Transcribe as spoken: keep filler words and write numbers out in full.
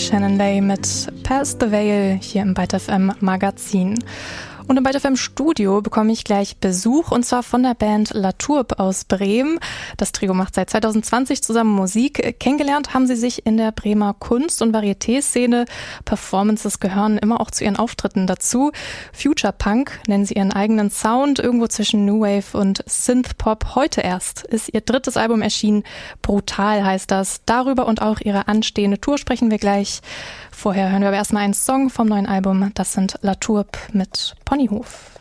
Shannon Lay mit Past the Veil hier im Byte F M Magazin. Und im Byte F M Studio bekomme ich gleich Besuch, und zwar von der Band La Tourbe aus Bremen. Das Trio macht seit zwanzig zwanzig zusammen Musik. Kennengelernt haben sie sich in der Bremer Kunst- und Varieté-Szene. Performances gehören immer auch zu ihren Auftritten dazu. Future Punk nennen sie ihren eigenen Sound, irgendwo zwischen New Wave und Synthpop. Heute erst ist ihr drittes Album erschienen. Brutal heißt das. Darüber und auch ihre anstehende Tour sprechen wir gleich. Vorher hören wir aber erstmal einen Song vom neuen Album. Das sind La Tourbe mit Ponyhof.